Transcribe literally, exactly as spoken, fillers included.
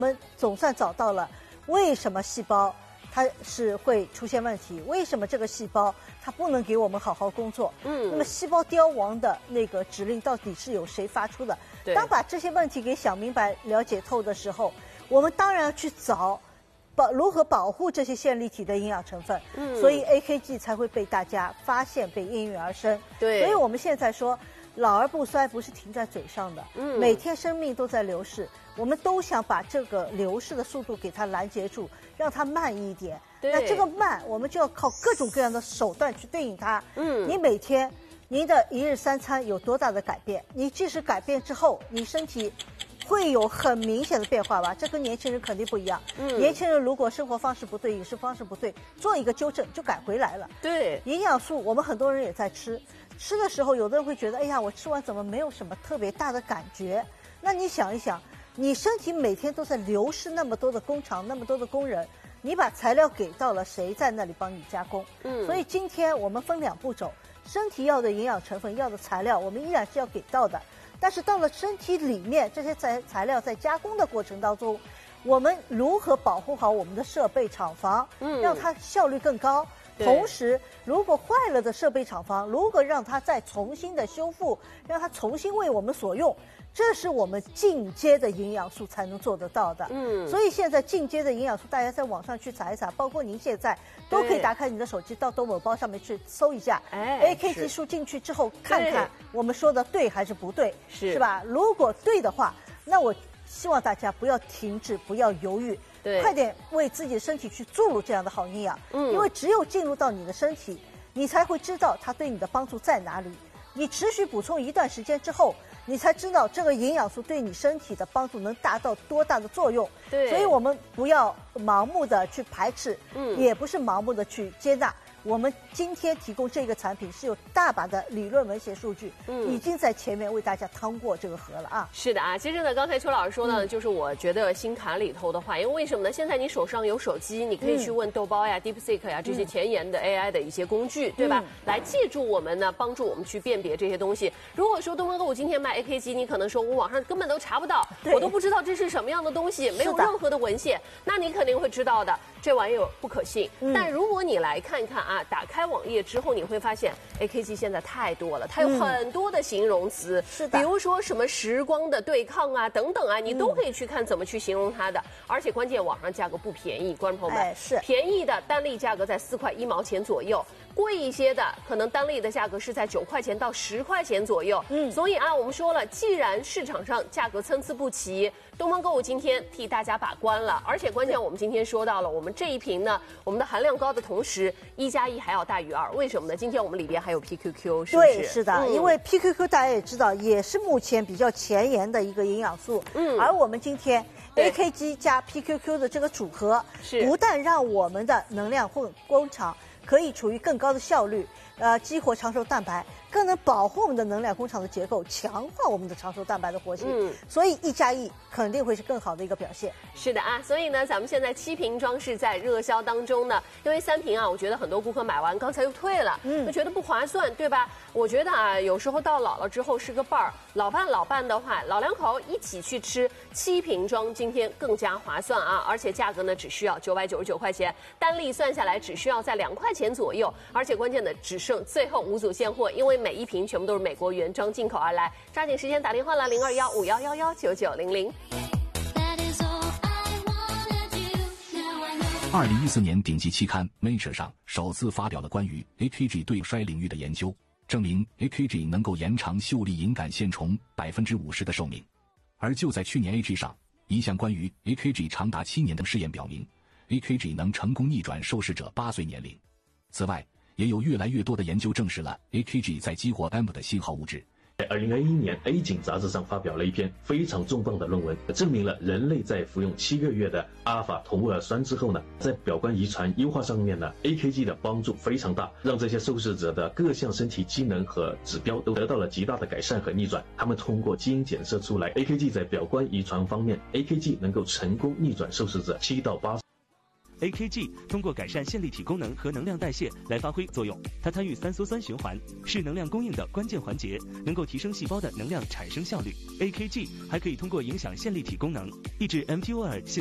我们总算找到了为什么细胞它是会出现问题，为什么这个细胞它不能给我们好好工作？嗯，那么细胞凋亡的那个指令到底是由谁发出的？当把这些问题给想明白、了解透的时候，我们当然要去找保如何保护这些线粒体的营养成分。嗯，所以 A K G 才会被大家发现，被应运而生。对，所以我们现在说老而不衰不是停在嘴上的，嗯，每天生命都在流逝。我们都想把这个流逝的速度给它拦截住，让它慢一点。那这个慢，我们就要靠各种各样的手段去对应它。嗯，你每天您的一日三餐有多大的改变？你即使改变之后，你身体会有很明显的变化吧？这跟年轻人肯定不一样。嗯，年轻人如果生活方式不对，饮食方式不对，做一个纠正就改回来了。对，营养素我们很多人也在吃，吃的时候有的人会觉得，哎呀，我吃完怎么没有什么特别大的感觉？那你想一想。你身体每天都在流失那么多的工厂，那么多的工人，你把材料给到了谁在那里帮你加工？嗯，所以今天我们分两步走，身体要的营养成分、要的材料，我们依然是要给到的。但是到了身体里面，这些材材料在加工的过程当中，我们如何保护好我们的设备厂房，嗯，让它效率更高？同时，如果坏了的设备厂房，如何让它再重新的修复，让它重新为我们所用？这是我们进阶的营养素才能做得到的。嗯，所以现在进阶的营养素，大家在网上去查一查，包括您现在都可以打开你的手机到抖某包上面去搜一下，哎 ，A K G 输进去之后，看看我们说的对还是不对，是是吧？如果对的话，那我希望大家不要停滞，不要犹豫，对，快点为自己的身体去注入这样的好营养。嗯，因为只有进入到你的身体，你才会知道它对你的帮助在哪里。你持续补充一段时间之后，你才知道这个营养素对你身体的帮助能达到多大的作用。对，所以我们不要盲目的去排斥，嗯，也不是盲目的去接纳。我们今天提供这个产品是有大把的理论文献数据，嗯，已经在前面为大家趟过这个河了啊。 是的啊，其实呢，刚才邱老师说呢，嗯、就是我觉得心坎里头的话，因为为什么呢？现在你手上有手机，你可以去问豆包呀、嗯、DeepSeek 呀这些前沿的 A I 的一些工具，嗯、对吧？嗯、来借助我们呢，帮助我们去辨别这些东西。如果说东方购物今天卖 A K G， 你可能说我网上根本都查不到，我都不知道这是什么样的东西，没有任何的文献，那你肯定会知道的，这玩意儿不可信。嗯、但如果你来看一看啊，打开网页之后，你会发现 A K G 现在太多了，它有很多的形容词，是的，比如说什么时光的对抗啊等等啊，你都可以去看怎么去形容它的。而且关键网上价格不便宜，观众朋友们，哎、是便宜的单粒价格在四块一毛钱左右，贵一些的可能单粒的价格是在九块钱到十块钱左右。嗯，所以啊，我们说了，既然市场上价格参差不齐，东方购物今天替大家把关了，而且关键我们今天说到了，我们这一瓶呢，我们的含量高的同时，一加一还要大于二。为什么呢？今天我们里边还有 P Q Q， 是不是？ 对，是的，嗯、因为 P Q Q 大家也知道，也是目前比较前沿的一个营养素。嗯，而我们今天 A K G 加 P Q Q 的这个组合，是不但让我们的能量混工厂可以处于更高的效率，呃，激活长寿蛋白，更能保护我们的能量工厂的结构，强化我们的长寿蛋白的活性。嗯，所以一加一肯定会是更好的一个表现。 是的啊，所以呢，咱们现在七瓶装是在热销当中呢，因为三瓶啊，我觉得很多顾客买完刚才又退了，嗯，就觉得不划算，对吧？我觉得啊，有时候到老了之后是个伴儿，老伴老伴的话，老两口一起去吃，七瓶装今天更加划算啊，而且价格呢只需要九百九十九块钱，单粒算下来只需要在两块钱左右，而且关键的只剩最后五组现货，因为每一瓶全部都是美国原装进口而来，抓紧时间打电话了，零二幺五幺幺幺九九零零。 二零一四年顶级期刊 Nature 上首次发表了关于 A K G 对衰领域的研究，证明 A K G 能够延长秀丽隐杆线虫 百分之五十 的寿命。而就在去年 A G 上，一项关于 A K G 长达七年的试验表明 A K G 能成功逆转受试者八岁年龄。此外，也有越来越多的研究证实了 A K G 在激活 A M P 的信号物质。 在二零二一年 A 景杂志上发表了一篇非常重磅的论文，证明了人类在服用七个月的阿尔法同位尔酸之后呢，在表观遗传优化上面呢 ，A K G 的帮助非常大，让这些受试者的各项身体机能和指标都得到了极大的改善和逆转。他们通过基因检测出来 ，A K G 在表观遗传方面 ，A K G 能够成功逆转受试者七到八。 A K G 通过改善线粒体功能和能量代谢来发挥作用，它参与三羧酸循环，是能量供应的关键环节，能够提升细胞的能量产生效率。A K G 还可以通过影响线粒体功能，抑制 M T O 二